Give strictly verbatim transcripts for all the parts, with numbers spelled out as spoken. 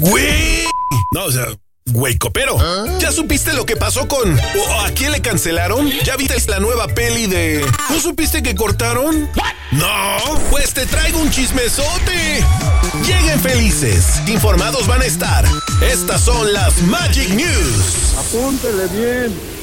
Güey. No, o sea, güey copero. ¿Ah? ¿Ya supiste lo que pasó con... o a quién le cancelaron? ¿Ya viste la nueva peli de... ¿No supiste que cortaron? ¿What? No, pues te traigo un chismesote. Lleguen felices, informados van a estar. Estas son las Magic News. Apúntele bien.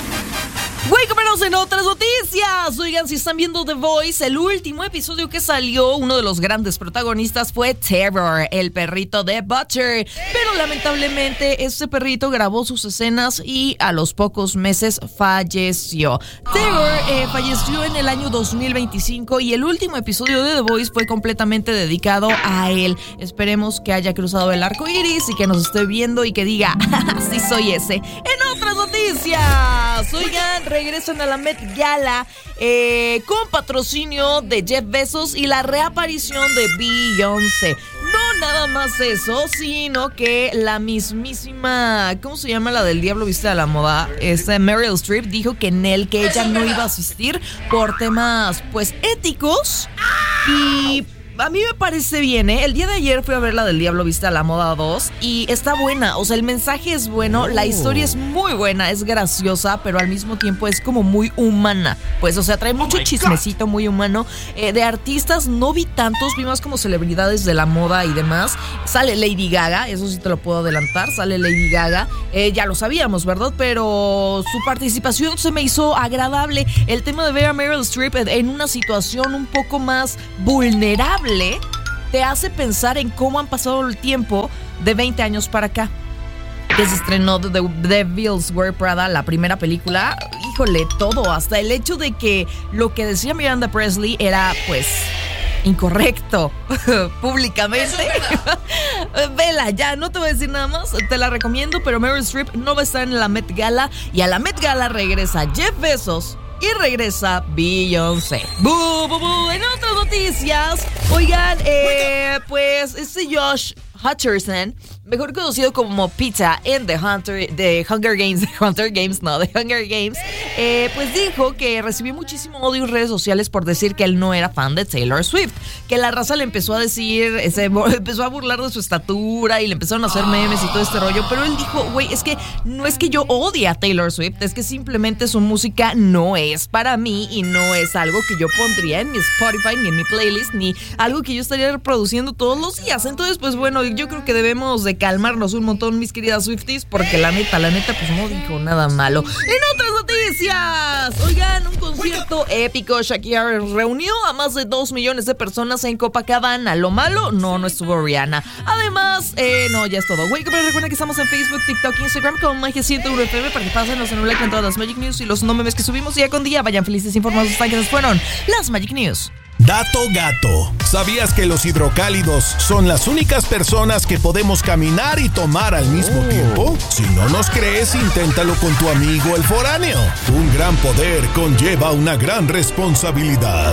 Güey, comeros en otras noticias. Oigan, si están viendo The Voice, el último episodio que salió, uno de los grandes protagonistas fue Trevor, el perrito de Butcher. Pero lamentablemente este perrito grabó sus escenas y a los pocos meses falleció. Trevor eh, falleció en el año dos mil veinticinco y el último episodio de The Voice fue completamente dedicado a él. Esperemos que haya cruzado el arco iris y que nos esté viendo y que diga, sí soy ese. En otras noticias, oigan, regresan a la Met Gala eh, con patrocinio de Jeff Bezos y la reaparición de Beyoncé. No nada más eso, sino que la mismísima, ¿cómo se llama la del Diablo Viste a la Moda? Este, Meryl Streep dijo que en él, que ella no iba a asistir por temas, pues, éticos. Y a mí me parece bien, ¿eh? El día de ayer fui a ver la del Diablo Viste a la Moda dos y está buena. O sea, el mensaje es bueno, oh. La historia es muy buena, es graciosa, pero al mismo tiempo es como muy humana. Pues, o sea, trae mucho oh chismecito God. Muy humano. Eh, de artistas no vi tantos, vi más como celebridades de la moda y demás. Sale Lady Gaga, eso sí te lo puedo adelantar, sale Lady Gaga. Eh, ya lo sabíamos, ¿verdad? Pero su participación se me hizo agradable. El tema de ver a Meryl Streep en una situación un poco más vulnerable te hace pensar en cómo han pasado el tiempo de veinte años para acá. Que se estrenó The Devils Wear Prada, la primera película. Híjole, todo, hasta el hecho de que lo que decía Miranda Presley era, pues, incorrecto públicamente. Vela, ya, no te voy a decir nada más, te la recomiendo, pero Meryl Streep no va a estar en la Met Gala y a la Met Gala regresa Jeff Bezos y regresa Beyoncé. ¡Bu, bu, bu! En otras noticias, oigan, eh, pues este Josh Hutcherson, mejor conocido como Pizza en The Hunter, The Hunger Games, The Hunter Games, no, The Hunger Games, eh, pues dijo que recibió muchísimo odio en redes sociales por decir que él no era fan de Taylor Swift, que la raza le empezó a decir, se empezó a burlar de su estatura y le empezaron a hacer memes y todo este rollo, pero él dijo, güey, es que no es que yo odie a Taylor Swift, es que simplemente su música no es para mí y no es algo que yo pondría en mi Spotify ni en mi playlist, ni algo que yo estaría reproduciendo todos los días. Entonces, pues bueno, yo creo que debemos de calmarnos un montón, mis queridas Swifties, porque la neta, la neta, pues no dijo nada malo. En otras noticias, oigan, un concierto épico. Shakira reunió a más de dos millones de personas en Copacabana. Lo malo, no, no estuvo Rihanna. Además, eh, no, ya es todo. Güey, pero recuerden que estamos en Facebook, TikTok, Instagram con Magia ciento uno F M para que pasen, nos en un like en todas las Magic News y los no memes que subimos día con día. Vayan felices, informados, hasta que esas fueron las Magic News. Dato gato. ¿Sabías que los hidrocálidos son las únicas personas que podemos caminar y tomar al mismo oh. tiempo? Si no nos crees, inténtalo con tu amigo el foráneo. Un gran poder conlleva una gran responsabilidad.